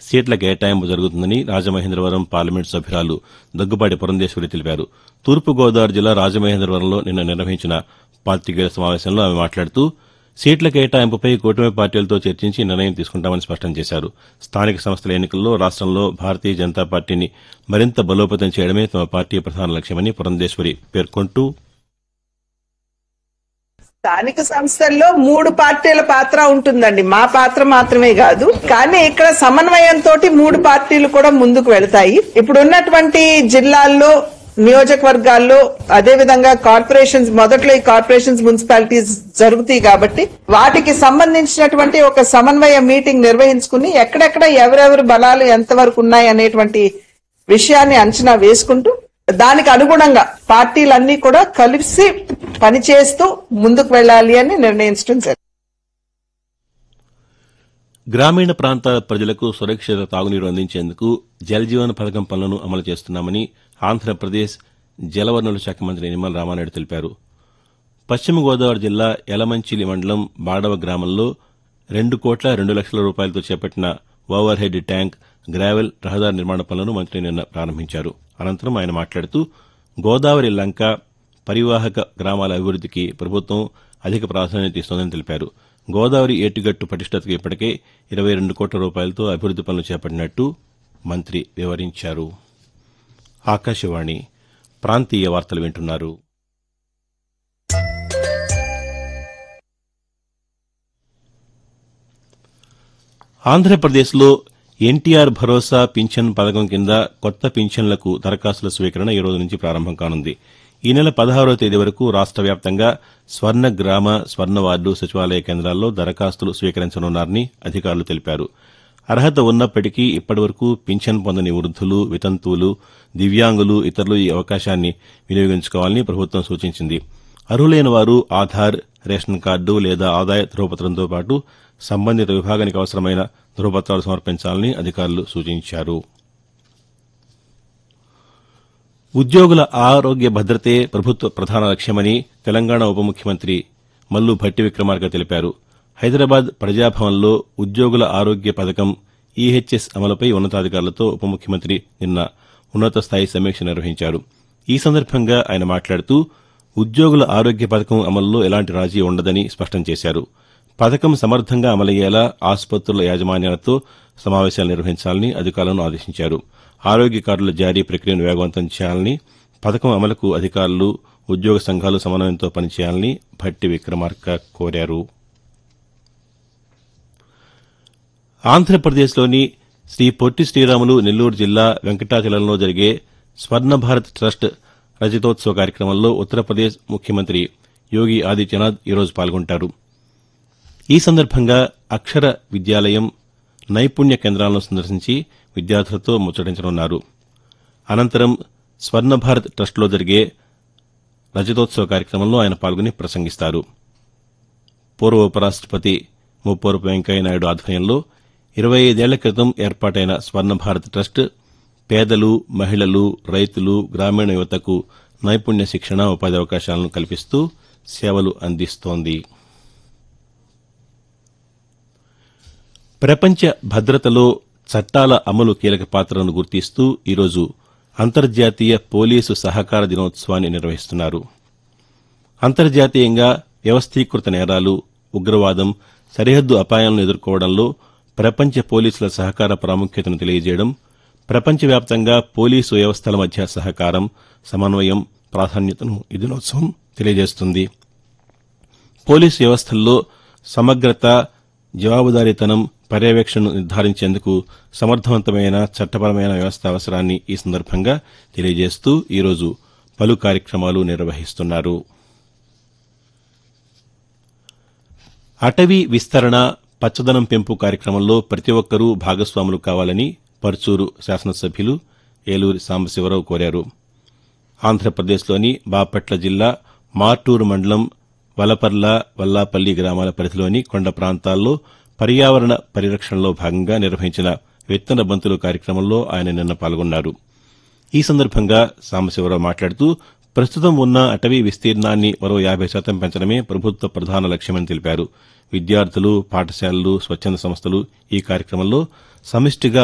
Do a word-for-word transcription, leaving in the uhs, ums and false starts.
సీట్ల కేటాయింపు జరుగుతుందని రాజమహేంద్రవరం పార్లమెంటు సభ్యురాలు దగ్గుబాటి పురంధేశ్వరి తెలిపారు. తూర్పుగోదావరి జిల్లా రాజమహేంద్రవరంలో నిన్న నిర్వహించిన పాతికేయుల సమావేశంలో ఆమె మాట్లాడుతూ సీట్ల కేటాయింపుపై కూటమి పార్టీలతో చర్చించి నిర్ణయం తీసుకుంటామని స్పష్టం చేశారు. స్థానిక సంస్థల ఎన్నికల్లో రాష్టంలో భారతీయ జనతా పార్టీని మరింత బలోపేతం చేయడమే తమ పార్టీ ప్రధాన లక్ష్యమని పురంధేశ్వరి పేర్కొంటూ, స్థానిక సంస్థల్లో మూడు పార్టీల పాత్ర ఉంటుందండి, మా పాత్ర మాత్రమే కాదు. కానీ ఇక్కడ సమన్వయంతో మూడు పార్టీలు కూడా ముందుకు వెళతాయి. ఇప్పుడు ఉన్నటువంటి జిల్లాల్లో, నియోజకవర్గాల్లో, అదే విధంగా కార్పొరేషన్స్, మొదట్లో ఈ కార్పొరేషన్స్ మున్సిపాలిటీస్ జరుగుతాయి కాబట్టి వాటికి సంబంధించినటువంటి ఒక సమన్వయ మీటింగ్ నిర్వహించుకుని ఎక్కడెక్కడ ఎవరెవరు బలాలు ఎంతవరకు ఉన్నాయి అనేటువంటి విషయాన్ని అంచనా వేసుకుంటూ దానికి అనుగుణంగా పార్టీలన్నీ కూడా కలిసి పనిచేస్తూ ముందుకు వెళ్లాలి అని నిర్ణయించడం జరిగింది. గ్రామీణ ప్రాంతాల ప్రజలకు సురక్షిత తాగునీరు అందించేందుకు జలజీవన్ పథకం పనులను అమలు చేస్తున్నామని ఆంధ్రప్రదేశ్ జలవనరుల శాఖ మంత్రి నిమ్మల రామానాయుడు తెలిపారు. పశ్చిమ గోదావరి జిల్లా యలమంచిలి మండలం బాడవ గ్రామంలో రెండు కోట్ల రెండు లక్షల రూపాయలతో చేపట్టిన ఓవర్ హెడ్ ట్యాంక్, గ్రావెల్, రహదారి నిర్మాణ పనులను మంత్రి నిన్న ప్రారంభించారు. అనంతరం ఆయన మాట్లాడుతూ గోదావరి లంక పరివాహక గ్రామాల అభివృద్దికి ప్రభుత్వం అధిక ప్రాధాన్యత ఇస్తోందని తెలిపారు. గోదావరి ఏటిగట్టు పటిష్టతకు ఇప్పటికే ఇరవై రెండు కోట్ల రూపాయలతో అభివృద్ది పనులు చేపట్టినట్టు మంత్రి వివరించారు. ఆకాశవాణి ప్రాంతీయ వార్తలు వింటున్నారు. ఆంధ్రప్రదేశ్లో ఎన్టీఆర్ భరోసా పింఛన్ పథకం కింద కొత్త పింఛన్లకు దరఖాస్తుల స్వీకరణ ఈ రోజు నుంచి ప్రారంభం కానుంది. ఈ నెల పదహారవ తేదీ వరకు రాష్ట వ్యాప్తంగా స్వర్ణ గ్రామ, స్వర్ణ వార్డు సచివాలయ కేంద్రాల్లో దరఖాస్తులు స్వీకరించనున్నారని అధికారులు తెలిపారు. అర్హత ఉన్నప్పటికీ ఇప్పటివరకు పింఛన్ పొందని వృద్దులు, వితంతువులు, దివ్యాంగులు, ఇతరులు ఈ అవకాశాన్ని వినియోగించుకోవాలని ప్రభుత్వం సూచించింది. అర్హులైన వారు ఆధార్, రేషన్ కార్డు లేదా ఆదాయ ధృవపత్రంతో పాటు సంబంధిత విభాగానికి అవసరమైన ధృవపత్రాలు సమర్పించాలని అధికారులు సూచించారు. ఉద్యోగుల ఆరోగ్య భద్రతే ప్రభుత్వ ప్రధాన లక్ష్యమని తెలంగాణ ఉప ముఖ్యమంత్రి మల్లు భట్టి విక్రమార్క తెలిపారు. హైదరాబాద్ ప్రజాభవన్లో ఉద్యోగుల ఆరోగ్య పథకం ఈహెచ్ఎస్ అమలుపై ఉన్నతాధికారులతో ఉప ముఖ్యమంత్రి నిన్న ఉన్నత స్థాయి సమీక్ష నిర్వహించారు. ఈ సందర్భంగా ఆయన మాట్లాడుతూ ఉద్యోగుల ఆరోగ్య పథకం అమలులో ఎలాంటి రాజీ ఉండదని స్పష్టం చేశారు. పథకం సమర్థంగా అమలయ్యేలా ఆసుపత్రుల యాజమాన్యాలతో సమావేశాలు నిర్వహించాలని అధికారులను ఆదేశించారు. ఆరోగ్య కార్డుల జారీ ప్రక్రియను వేగవంతం చేయాలని, పథకం అమలుకు అధికారులు, ఉద్యోగ సంఘాలు సమన్వయంతో పనిచేయాలని భట్టి విక్రమార్క కోరారు. ఆంధ్రప్రదేశ్లోని శ్రీ పొట్టి శ్రీరాములు నెల్లూరు జిల్లా వెంకటాచలంలో జరిగే స్వర్ణభారత్ ట్రస్ట్ రజతోత్సవ కార్యక్రమంలో ఉత్తరప్రదేశ్ ముఖ్యమంత్రి యోగి ఆదిత్యనాథ్ ఈరోజు పాల్గొంటారు. ఈ సందర్భంగా అక్షర విద్యాలయం, నైపుణ్య కేంద్రాలను సందర్శించి విద్యార్థులతో ముచ్చటించనున్నారు. అనంతరం స్వర్ణభారత్ ట్రస్టులో జరిగే రజతోత్సవ కార్యక్రమంలో ఆయన పాల్గొని ప్రసంగిస్తారు. పూర్వ ఉపరాష్టపతి ముప్పవరపు వెంకయ్యనాయుడు ఆధ్వర్యంలో ఇరవై ఐదేళ్ల క్రితం ఏర్పాటైన స్వర్ణభారత్ ట్రస్ట్ పేదలు, మహిళలు, రైతులు, గ్రామీణ యువతకు నైపుణ్య శిక్షణ, ఉపాధి అవకాశాలను కల్పిస్తూ సేవలు అందిస్తోంది. ప్రపంచ భద్రతలో చట్టాల అమలు కీలక పాత్రను గుర్తిస్తూ ఈరోజు అంతర్జాతీయ పోలీసు సహకార దినోత్సవాన్ని నిర్వహిస్తున్నారు. అంతర్జాతీయంగా వ్యవస్థీకృత నేరాలు, ఉగ్రవాదం, సరిహద్దు అపాయాలను ఎదుర్కోవడంలో ప్రపంచ పోలీసుల సహకార ప్రాముఖ్యతను తెలియజేయడం, ప్రపంచవ్యాప్తంగా పోలీసు వ్యవస్థల మధ్య సహకారం, సమన్వయం ప్రాధాన్యతను ఈ దినోత్సవం తెలియజేస్తుంది. పోలీసు వ్యవస్థల్లో సమగ్రత, జవాబుదారీతనం, పర్యవేక్షణను నిర్ధారించేందుకు సమర్థవంతమైన చట్టపరమైన వ్యవస్థ అవసరాన్ని ఈ సందర్భంగా తెలియజేస్తూ ఈరోజు పలు కార్యక్రమాలు నిర్వహిస్తున్నారు. అటవీ విస్తరణ, పచ్చదనం పెంపు కార్యక్రమంలో ప్రతి ఒక్కరూ భాగస్వాములు కావాలని పర్చూరు శాసనసభ్యులు ఏలూరి సాంబశివరావు కోరారు. ఆంధ్రప్రదేశ్లోని బాపట్ల జిల్లా మార్టూరు మండలం వలపర్ల, వల్లాపల్లి గ్రామాల పరిధిలోని కొండ ప్రాంతాల్లో పర్యావరణ పరిరక్షణలో భాగంగా నిర్వహించిన విత్తన బంతులు కార్యక్రమంలో ఆయన నిన్న పాల్గొన్నారు. ఈ సందర్భంగా సాంబశివరావు మాట్లాడుతూ ప్రస్తుతం ఉన్న అటవీ విస్తీర్ణాన్ని మరో యాభై శాతం పెంచడమే ప్రభుత్వ ప్రధాన లక్ష్యమని తెలిపారు. విద్యార్థులు, పాఠశాలలు, స్వచ్ఛంద సంస్థలు ఈ కార్యక్రమంలో సమిష్టిగా